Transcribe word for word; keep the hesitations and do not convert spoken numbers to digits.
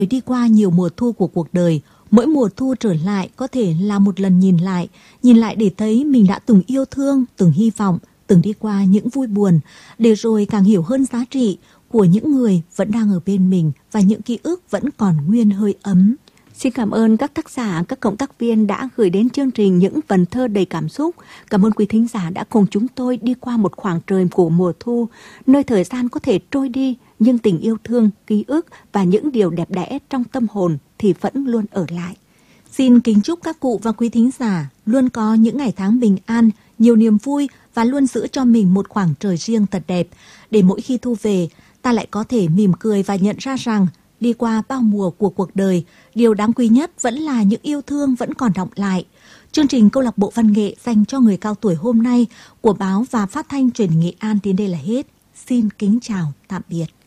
Đi qua nhiều mùa thu của cuộc đời, mỗi mùa thu trở lại có thể là một lần nhìn lại, nhìn lại để thấy mình đã từng yêu thương, từng hy vọng, từng đi qua những vui buồn, để rồi càng hiểu hơn giá trị của những người vẫn đang ở bên mình và những ký ức vẫn còn nguyên hơi ấm. Xin cảm ơn các tác giả, các cộng tác viên đã gửi đến chương trình những vần thơ đầy cảm xúc. Cảm ơn quý thính giả đã cùng chúng tôi đi qua một khoảng trời của mùa thu, nơi thời gian có thể trôi đi, nhưng tình yêu thương, ký ức và những điều đẹp đẽ trong tâm hồn thì vẫn luôn ở lại. Xin kính chúc các cụ và quý thính giả luôn có những ngày tháng bình an, nhiều niềm vui và luôn giữ cho mình một khoảng trời riêng thật đẹp, để mỗi khi thu về, ta lại có thể mỉm cười và nhận ra rằng đi qua bao mùa của cuộc đời, điều đáng quý nhất vẫn là những yêu thương vẫn còn đọng lại. Chương trình Câu lạc bộ Văn nghệ dành cho người cao tuổi hôm nay của báo và phát thanh truyền hình Nghệ An đến đây là hết. Xin kính chào, tạm biệt.